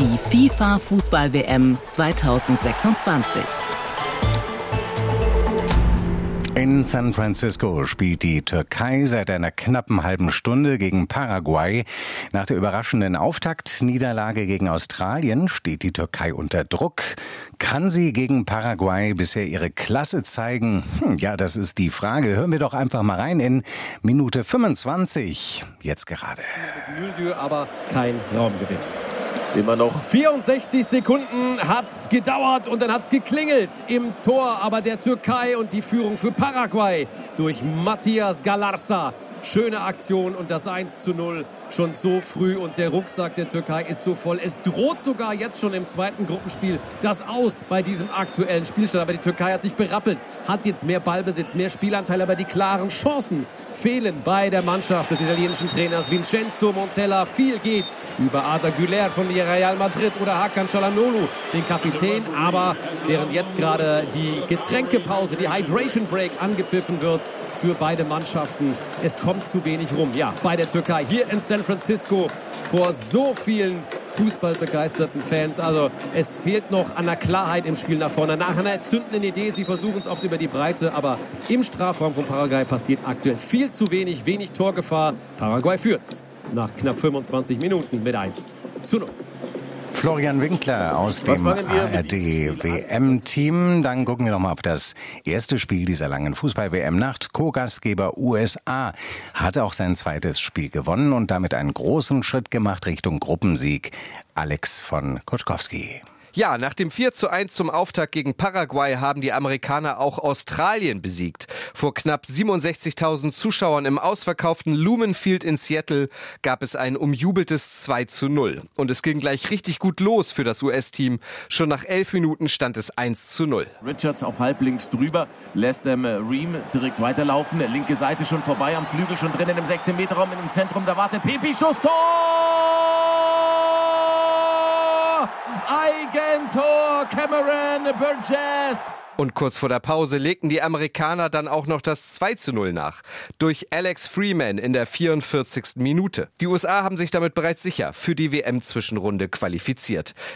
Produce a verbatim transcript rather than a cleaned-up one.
Die FIFA-Fußball-W M zweitausendsechsundzwanzig. In San Francisco spielt die Türkei seit einer knappen halben Stunde gegen Paraguay. Nach der überraschenden Auftaktniederlage gegen Australien steht die Türkei unter Druck. Kann sie gegen Paraguay bisher ihre Klasse zeigen? Hm, ja, das ist die Frage. Hören wir doch einfach mal rein in Minute fünfundzwanzig. Jetzt gerade. Müldür, aber kein Raumgewinn. Immer noch. vierundsechzig Sekunden hat's gedauert und dann hat's geklingelt im Tor aber der Türkei und die Führung für Paraguay durch Matías Galarza. Schöne Aktion und das eins zu null schon so früh und der Rucksack der Türkei ist so voll. Es droht sogar jetzt schon im zweiten Gruppenspiel das Aus bei diesem aktuellen Spielstand. Aber die Türkei hat sich berappelt, hat jetzt mehr Ballbesitz, mehr Spielanteil, aber die klaren Chancen fehlen bei der Mannschaft des italienischen Trainers Vincenzo Montella. Viel geht über Arda Güler von Real Madrid oder Hakan Çalhanoğlu, den Kapitän. Aber während jetzt gerade die Getränkepause, die Hydration Break angepfiffen wird für beide Mannschaften, es kommt zu wenig rum. Ja, bei der Türkei hier in San Francisco vor so vielen fußballbegeisterten Fans. Also es fehlt noch an der Klarheit im Spiel nach vorne. Nach einer zündenden Idee, sie versuchen es oft über die Breite, aber im Strafraum von Paraguay passiert aktuell viel zu wenig, wenig Torgefahr. Paraguay führt nach knapp fünfundzwanzig Minuten mit eins zu null. Florian Winkler aus dem A R D-W M-Team. Dann gucken wir noch mal auf das erste Spiel dieser langen Fußball-W M-Nacht. Co-Gastgeber U S A hatte auch sein zweites Spiel gewonnen und damit einen großen Schritt gemacht Richtung Gruppensieg. Alex von Kotschkowski. Ja, nach dem vier zu eins zum Auftakt gegen Paraguay haben die Amerikaner auch Australien besiegt. Vor knapp siebenundsechzigtausend Zuschauern im ausverkauften Lumen Field in Seattle gab es ein umjubeltes zwei zu null. Und es ging gleich richtig gut los für das U S-Team. Schon nach elf Minuten stand es eins zu null. Richards auf halblinks drüber, lässt ähm, Ream direkt weiterlaufen. Linke Seite schon vorbei, am Flügel schon drinnen im sechzehn-Meter-Raum, im Zentrum, da wartet Pepi, Schuss, Tor! Eigentor, Cameron Burgess. Und kurz vor der Pause legten die Amerikaner dann auch noch das zwei zu null nach. Durch Alex Freeman in der vierundvierzigsten Minute. Die U S A haben sich damit bereits sicher für die W M-Zwischenrunde qualifiziert.